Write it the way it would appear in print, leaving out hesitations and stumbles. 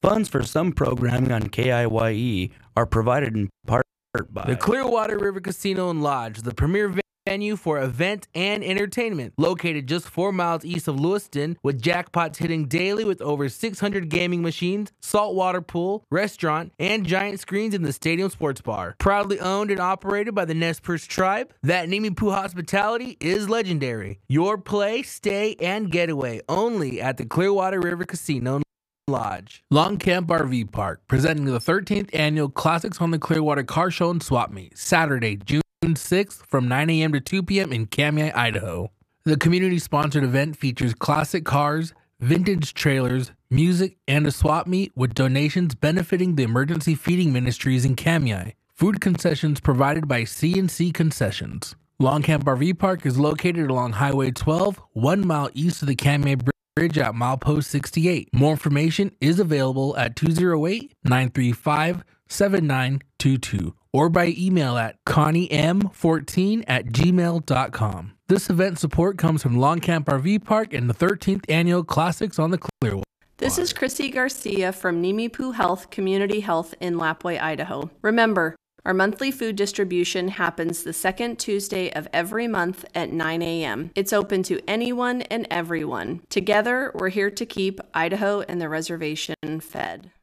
Funds for some programming on KIYE are provided in part by the Clearwater River Casino and Lodge, the premier venue for event and entertainment, located just 4 miles east of Lewiston, with jackpots hitting daily with over 600 gaming machines, saltwater pool, restaurant, and giant screens in the stadium sports bar. Proudly owned and operated by the Nez Perce tribe, that Nimiipuu hospitality is legendary. Your play, stay, and getaway only at the Clearwater River Casino Lodge. Long Camp RV Park, presenting the 13th annual Classics on the Clearwater Car Show and Swap Meet, Saturday, June 6th from 9 a.m. to 2 p.m. in Kamiah, Idaho. The community-sponsored event features classic cars, vintage trailers, music, and a swap meet with donations benefiting the emergency feeding ministries in Kamiah. Food concessions provided by C&C Concessions. Long Camp RV Park is located along Highway 12, 1 mile east of the Kamiah Bridge at milepost 68. More information is available at 208-935-7922 or by email at conniem14@gmail.com. This event support comes from Long Camp RV Park and the 13th Annual Classics on the Clearwater. This is Chrissy Garcia from Nimiipuu Health Community Health in Lapwai, Idaho. Remember, our monthly food distribution happens the second Tuesday of every month at 9 a.m. It's open to anyone and everyone. Together, we're here to keep Idaho and the reservation fed.